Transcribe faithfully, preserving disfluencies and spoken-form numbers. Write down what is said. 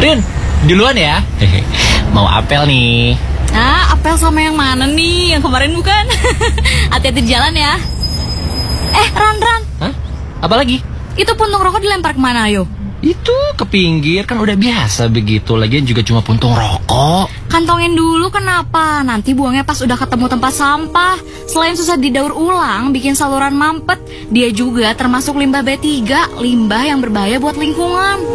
Rin, duluan ya. Mau apel nih. Ah, apel sama yang mana nih? Yang kemarin bukan? Hati-hati di jalan ya. Eh, Ran, Ran. Hah? Apa lagi? Itu puntung rokok dilempar kemana, ayo? Itu ke pinggir, kan udah biasa begitu. Lagian juga cuma puntung rokok. Kantongin dulu, kenapa? Nanti buangnya pas udah ketemu tempat sampah. Selain susah didaur ulang, bikin saluran mampet, dia juga termasuk limbah B tiga, limbah yang berbahaya buat lingkungan.